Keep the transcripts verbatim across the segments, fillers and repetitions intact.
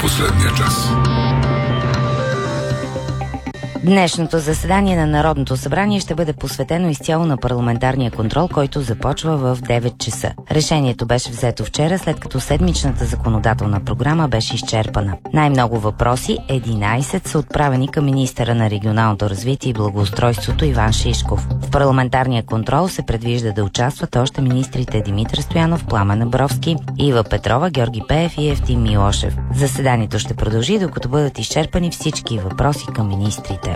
последния час. Днешното заседание на Народното събрание ще бъде посветено изцяло на парламентарния контрол, който започва в девет часа. Решението беше взето вчера, след като седмичната законодателна програма беше изчерпана. Най-много въпроси, единайсет, са отправени към министъра на регионалното развитие и благоустройството Иван Шишков. В парламентарния контрол се предвижда да участват още министрите Димитър Стоянов, Пламен Абровски, Ива Петрова, Георги Пеев и Евтим Милошев. Заседанието ще продължи, докато бъдат изчерпани всички въпроси към министрите.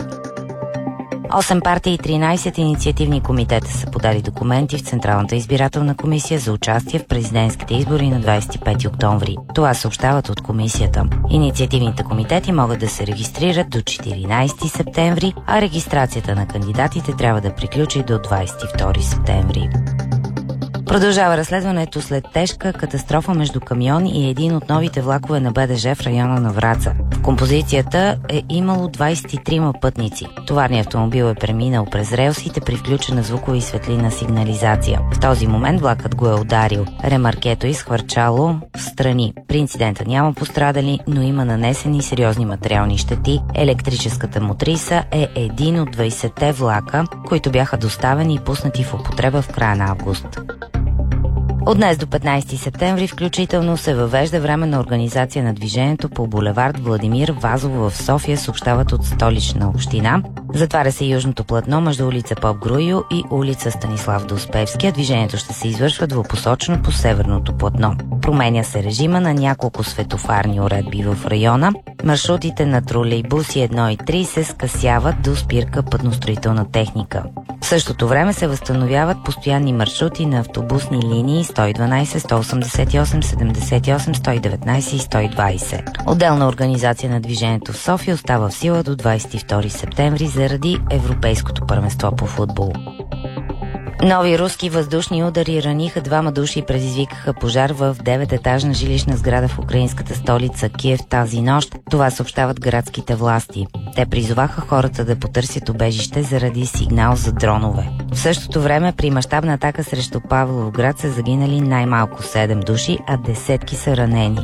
осем партии и тринайсет инициативни комитета са подали документи в Централната избирателна комисия за участие в президентските избори на двайсет и пети октомври. Това съобщават от комисията. Инициативните комитети могат да се регистрират до четиринайсети септември, а регистрацията на кандидатите трябва да приключи до двайсет и втори септември. Продължава разследването след тежка катастрофа между камион и един от новите влакове на БДЖ в района на Враца. В композицията е имало двайсет и трима пътници. Товарният автомобил е преминал през релсите при включена звукова и светлинна сигнализация. В този момент влакът го е ударил. Ремаркето е изхвърчало в страни. При инцидента няма пострадали, но има нанесени сериозни материални щети. Електрическата мотриса е един от двайсетте влака, които бяха доставени и пуснати в употреба в края на август. От днес до петнайсети септември включително се въвежда временна организация на движението по булевард Владимир Вазов в София, съобщават от Столична община. Затваря се южното платно между улица Поп Груйо и улица Станислав Доспевски, а движението ще се извършва двупосочно по северното платно. Променя се режима на няколко светофарни уредби в района. Маршрутите на тролейбуси едно и три се скъсяват до спирка пътностроителна техника. В същото време се възстановяват постоянни маршрути на автобусни линии сто и дванайсет, сто осемдесет и осем, седемдесет и осем, сто и деветнайсет и сто и двайсет. Отделна организация на движението в София остава в сила до двайсет и втори септември заради Европейското първенство по футбол. Нови руски въздушни удари раниха двама души и предизвикаха пожар в девететажна жилищна сграда в украинската столица Киев тази нощ. Това съобщават градските власти. Те призоваха хората да потърсят убежище заради сигнал за дронове. В същото време при мащабна атака срещу Павловград са загинали най-малко седем души, а десетки са ранени.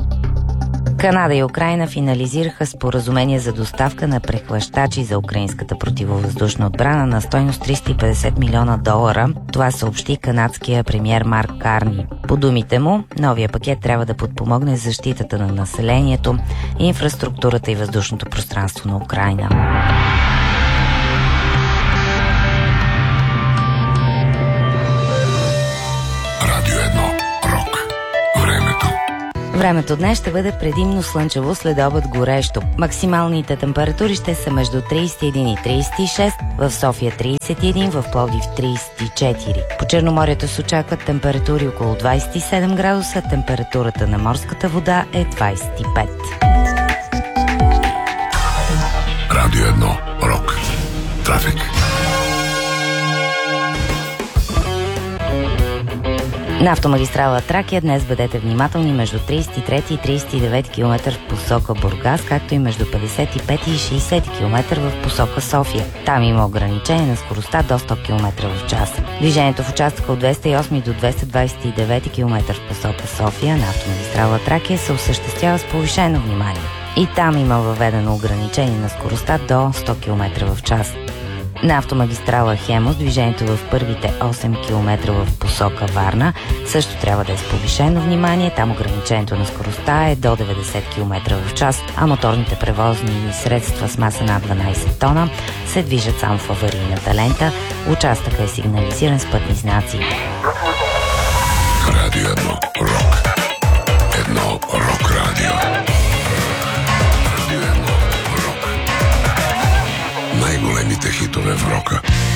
Канада и Украйна финализираха споразумение за доставка на прехващачи за украинската противовъздушна отбрана на стойност триста и петдесет милиона долара. Това съобщи канадския премиер Марк Карни. По думите му, новия пакет трябва да подпомогне защитата на населението, инфраструктурата и въздушното пространство на Украйна. Времето днес ще бъде предимно слънчево, след обед горещо. Максималните температури ще са между трийсет и един и трийсет и шест, в София трийсет и един, в Пловдив трийсет и четири. По Черноморието се очакват температури около двайсет и седем градуса, температурата на морската вода е двайсет и пет. Радио едно Рок. Трафик. На автомагистрала Тракия днес бъдете внимателни между трийсет и трети и трийсет и девети километър в посока Бургас, както и между петдесет и пети и шейсети километър в посока София. Там има ограничение на скоростта до сто километра в час. Движението в участъка от двеста и осми до двеста двайсет и девети километър в посока София на автомагистрала Тракия се осъществява с повишено внимание. И там има въведено ограничение на скоростта до сто километра в час. На автомагистрала Хемус движението в първите осем километра в посока Варна също трябва да е с повишено внимание. Там ограничението на скоростта е до деветдесет километра в час, а моторните превозни средства с маса над дванайсет тона се движат само в аварийната лента. Участъкът е сигнализиран с пътни знаци. Радио едно Рок.